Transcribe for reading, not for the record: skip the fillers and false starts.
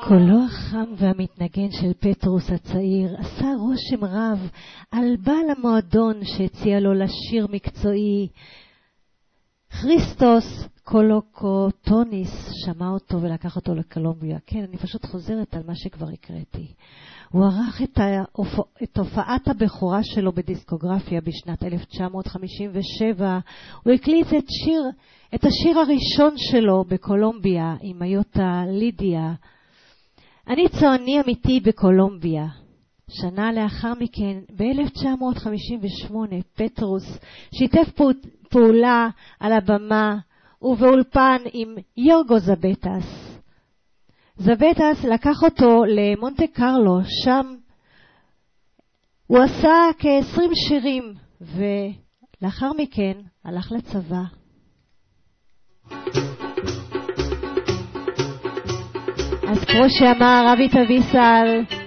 קולו החם והמתנגן של פטרוס הצעיר עשה רושם רב על בעל המועדון שהציע לו לשיר מקצועי. כריסטוס קולוקוטוניס שמע אותו ולקח אותו לקולומביה. כן, אני פשוט חוזרת על מה שכבר הקראתי. הוא ערך את הופעת הבכורה שלו בדיסקוגרפיה בשנת 1957. הוא הקליט את השיר הראשון שלו בקולומביה עם היוטה לידיה. אני צועני אמיתי בקולומביה. שנה לאחר מכן, ב-1958, פטרוס שיתף פעולה על הבמה ובאולפן עם יורגו זבטס. זבטס לקח אותו למונטה קרלו, שם הוא עשה כ-20 שירים, ולאחר מכן הלך לצבא. אז כמו שאמר רבי תביסל,